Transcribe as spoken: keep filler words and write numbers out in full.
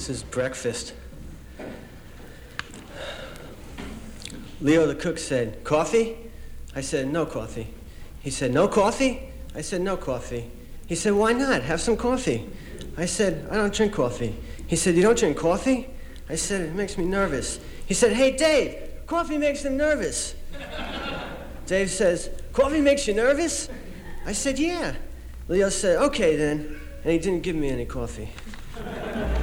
This is breakfast. Leo, the cook, said, "Coffee?" I said, "No coffee." He said, "No coffee?" I said, "No coffee." He said, "Why not? Have some coffee." I said, "I don't drink coffee." He said, "You don't drink coffee?" I said, "It makes me nervous." He said, "Hey, Dave, coffee makes him nervous." Dave says, "Coffee makes you nervous?" I said, "Yeah." Leo said, "Okay, then." And he didn't give me any coffee.